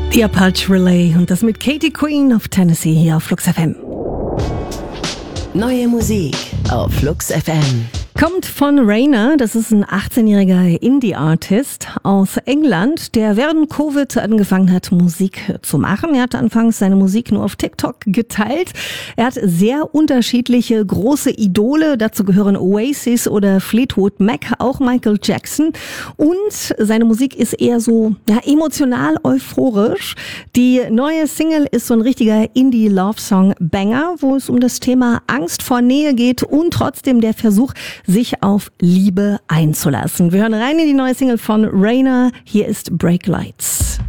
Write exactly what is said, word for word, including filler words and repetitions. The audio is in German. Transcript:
Die Apache Relay und das mit Katie Queen of Tennessee hier auf Flux F M. Neue Musik auf Flux F M. Kommt von Rainer, das ist ein achtzehnjähriger Indie-Artist aus England, der während Covid angefangen hat, Musik zu machen. Er hat anfangs seine Musik nur auf TikTok geteilt. Er hat sehr unterschiedliche große Idole, dazu gehören Oasis oder Fleetwood Mac, auch Michael Jackson. Und seine Musik ist eher so ja, emotional euphorisch. Die neue Single ist so ein richtiger Indie-Love-Song-Banger, wo es um das Thema Angst vor Nähe geht und trotzdem der Versuch, sich auf Liebe einzulassen. Wir hören rein in die neue Single von Rainer. Hier ist Break Lights.